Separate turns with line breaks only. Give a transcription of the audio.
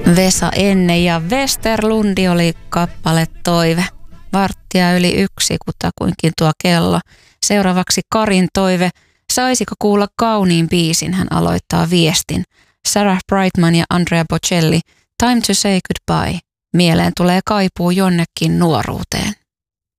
Vesa Enne ja Westerlundi oli kappale Toive. 1:15 kutakuinkin tuo kello. Seuraavaksi Karin toive. Saisiko kuulla kauniin biisin? Hän aloittaa viestin. Sarah Brightman ja Andrea Bocelli. Time to say goodbye. Mieleen tulee kaipuu jonnekin nuoruuteen.